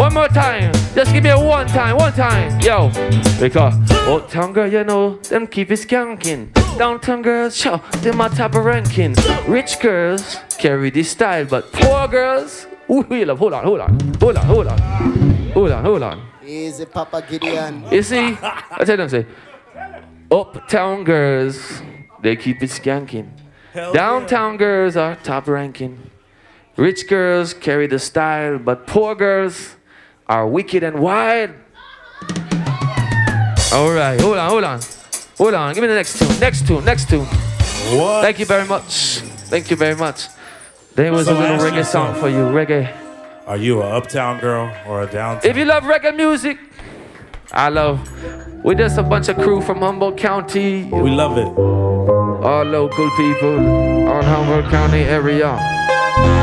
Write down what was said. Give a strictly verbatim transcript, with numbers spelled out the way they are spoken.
One more time. Just give me a one time, one time. Yo. Because uptown girl, you know, them keep it skanking. Downtown girls, show them a top of ranking. Rich girls carry this style, but poor girls, ooh, love. Hold on, hold on, hold on, hold on, hold on, hold on. Easy, Papa Gideon. You see, I tell them, say, uptown girls, they keep it skanking. Hell Downtown yeah. girls are top ranking. Rich girls carry the style, but poor girls are wicked and wild. All right, hold on, hold on. Hold on, give me the next tune, next tune, next tune. What? Thank you very much. Thank you very much. There was so a little reggae song for you, reggae. Are you an uptown girl or a downtown? If you love reggae music, I love. We're just a bunch of crew from Humboldt County. We love it. All local people on Humboldt County area.